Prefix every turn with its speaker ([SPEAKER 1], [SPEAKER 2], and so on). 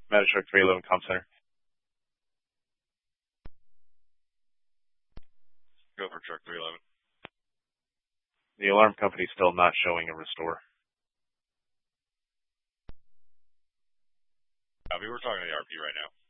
[SPEAKER 1] Metatruck 311 Comp Center.
[SPEAKER 2] Go for truck 311.
[SPEAKER 1] The alarm company's still not showing a restore.
[SPEAKER 2] Copy, we're talking to the RP right now.